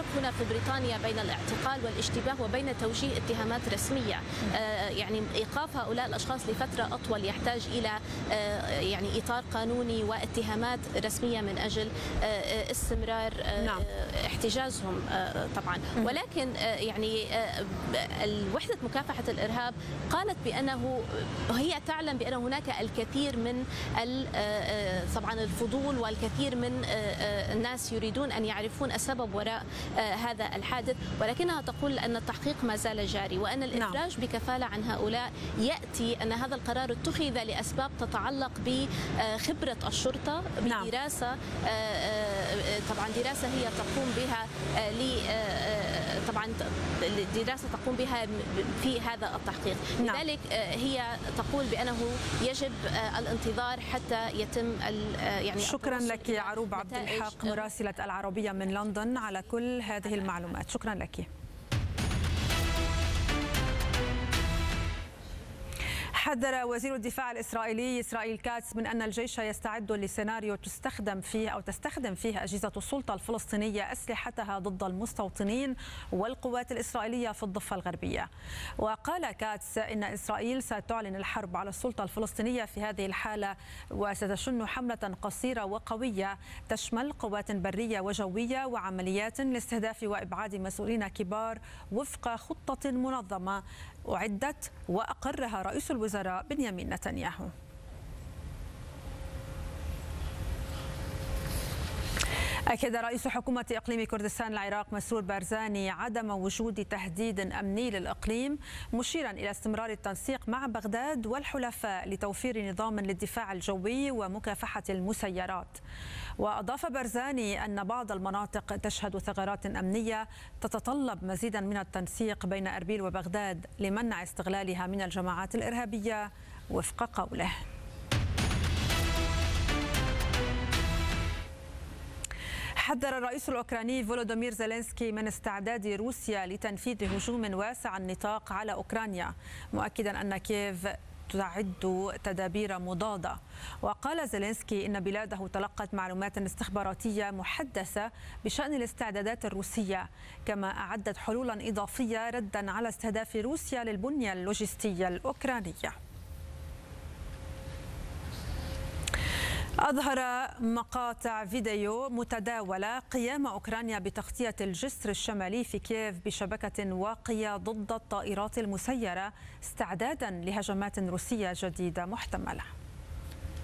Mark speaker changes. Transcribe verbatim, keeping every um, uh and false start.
Speaker 1: هنا في بريطانيا بين الاعتقال والاشتباه وبين توجيه اتهامات رسمية. يعني إيقاف هؤلاء الأشخاص لفترة أطول يحتاج إلى يعني إطار قانوني واتهامات رسمية من أجل استمرار نعم. احتجازهم طبعا. ولكن يعني وحدة مكافحة الإرهاب قالت بأنه هي تعلم بأن هناك الكثير من طبعا الفضول والكثير من الناس يريدون أن يعرفون السبب وراء هذا الحادث، ولكنها تقول أن التحقيق ما زال جاري وأن الإفراج بكفالة عن هؤلاء يأتي أن هذا القرار اتخذ لأسباب تتعلق بخبرة الشرطة بدراسة طبعا دراسة هي تقوم بها طبعا دراسة تقوم بها في هذا التحقيق. لذلك هي تقول بأنه يجب الانتظار حتى يتم يعني.
Speaker 2: شكرا لك عروب عبد الحق مراسلة العربية من لندن على كل هذه المعلومات. شكرا لك. حذر وزير الدفاع الإسرائيلي إسرائيل كاتس من أن الجيش يستعد لسيناريو تستخدم فيه أو تستخدم فيه أجهزة السلطة الفلسطينية أسلحتها ضد المستوطنين والقوات الإسرائيلية في الضفة الغربية. وقال كاتس إن إسرائيل ستعلن الحرب على السلطة الفلسطينية في هذه الحالة وستشن حملة قصيرة وقوية تشمل قوات برية وجوية وعمليات لاستهداف وإبعاد مسؤولين كبار وفق خطة منظمة أعدت وأقرها رئيس الوزراء بنيامين نتنياهو. أكد رئيس حكومة إقليم كردستان العراق مسرور بارزاني عدم وجود تهديد أمني للإقليم، مشيرا إلى استمرار التنسيق مع بغداد والحلفاء لتوفير نظام للدفاع الجوي ومكافحة المسيرات. وأضاف بارزاني أن بعض المناطق تشهد ثغرات أمنية تتطلب مزيدا من التنسيق بين أربيل وبغداد لمنع استغلالها من الجماعات الإرهابية وفق قوله. حذر الرئيس الأوكراني فولودومير زيلينسكي من استعداد روسيا لتنفيذ هجوم واسع النطاق على أوكرانيا، مؤكدا أن كييف تعد تدابير مضادة. وقال زيلينسكي إن بلاده تلقت معلومات استخباراتية محدثة بشأن الاستعدادات الروسية، كما أعدت حلولا إضافية ردا على استهداف روسيا للبنية اللوجستية الأوكرانية. أظهر مقاطع فيديو متداولة قيام أوكرانيا بتغطية الجسر الشمالي في كييف بشبكة واقية ضد الطائرات المسيرة استعدادا لهجمات روسية جديدة محتملة.